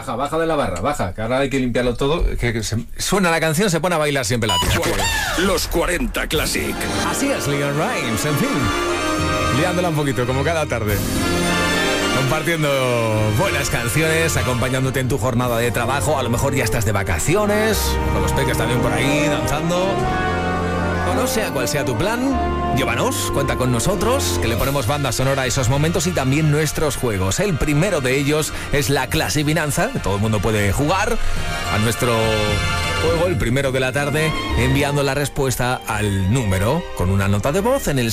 baja de la barra, baja, que ahora hay que limpiarlo todo. Suena la canción, se pone a bailar siempre la tía. Los 40 Classic. Así es, Leon Rimes, en fin. Liándola un poquito, como cada tarde. Compartiendo buenas canciones, acompañándote en tu jornada de trabajo. A lo mejor ya estás de vacaciones, con los peques también por ahí, danzando. Bueno, sea cual sea tu plan, llévanos, cuenta con nosotros, que le ponemos banda sonora a esos momentos y también nuestros juegos. El primero de ellos es la clasivinanza, que todo el mundo puede jugar a nuestro juego, el primero de la tarde, enviando la respuesta al número con una nota de voz en el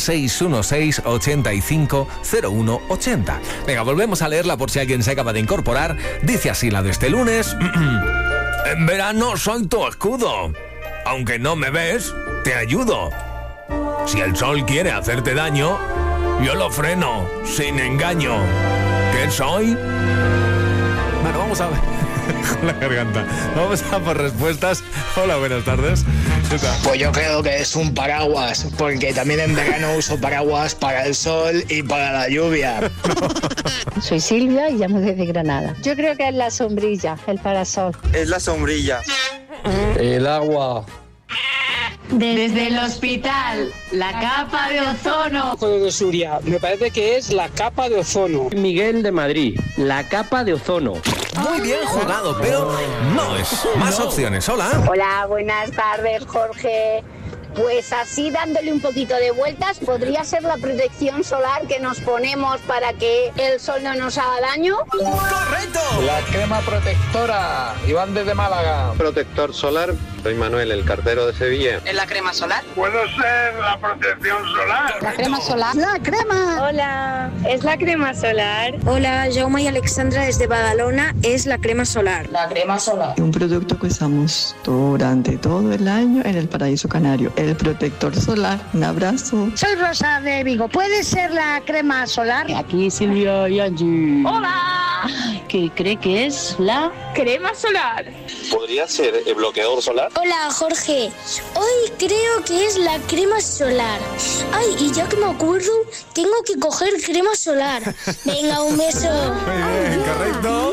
616-850180. Venga, volvemos a leerla por si alguien se acaba de incorporar. Dice así la de este lunes. En verano soy tu escudo. Aunque no me ves, te ayudo. Si el sol quiere hacerte daño, yo lo freno, sin engaño. ¿Qué soy? Bueno, vamos a ver. Con la garganta. Vamos a por respuestas. Hola, buenas tardes. Pues yo creo que es un paraguas, porque también en verano uso paraguas para el sol y para la lluvia. Soy Silvia y llamo desde Granada. Yo creo que es la sombrilla, el parasol. Es la sombrilla. El agua. Desde el hospital, la capa de ozono. De Suria, me parece que es la capa de ozono. Miguel de Madrid, la capa de ozono. Muy bien jugado, pero no es. Más opciones, hola. Hola, buenas tardes, Jorge. Pues así, dándole un poquito de vueltas, podría ser la protección solar que nos ponemos para que el sol no nos haga daño. ¡Correcto! La crema protectora, Iván desde Málaga. Protector solar, soy Manuel, el cartero de Sevilla. ¿Es la crema solar? ¿Puedo ser la protección solar? ¿La crema solar? ¡La crema! Hola, ¿es la crema solar? Hola, Jaume y Alexandra desde Badalona, es la crema solar. La crema solar. Un producto que usamos durante todo el año en el paraíso canario. El protector solar. Un abrazo. Soy Rosa de Vigo. ¿Puede ser la crema solar? Aquí Silvia y Angie. ¡Hola! ¿Qué cree que es la crema solar? ¿Podría ser el bloqueador solar? Hola, Jorge. Hoy creo que es la crema solar. Ay, y ya que me acuerdo, tengo que coger crema solar. Venga, un beso. Muy bien, correcto.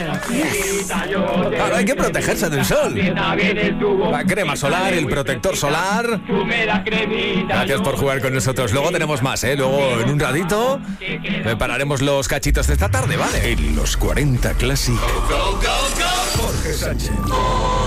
Ahora hay que protegerse del sol. La crema solar, el protector solar. Gracias por jugar con nosotros. Luego tenemos más, ¿eh? Luego en un ratito prepararemos los cachitos de esta tarde, ¿vale? En los 40 Classic. Jorge Sánchez.